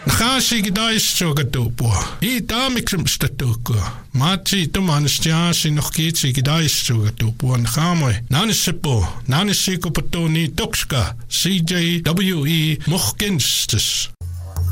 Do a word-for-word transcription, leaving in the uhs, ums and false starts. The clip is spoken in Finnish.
Nakasi gidaistuga tupua. I taamiksemsta tukua. Maatsi tumanestiaasi nohkiitsi gidaistuga tupua nakamoy. Nanissepo, nanisiko patoni tokska. C J W E Mohkenstes.